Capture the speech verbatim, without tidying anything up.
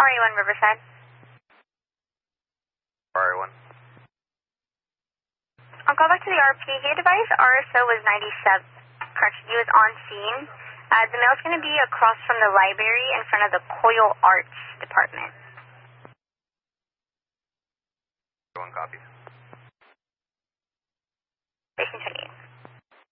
R A one Riverside. R A one. I'll call back to the R P K device. R S O was ninety-seven. Correction, he was on scene. Uh, the mail's going to be across from the library in front of the Coyle Arts Department. One copy. Station twenty-eight.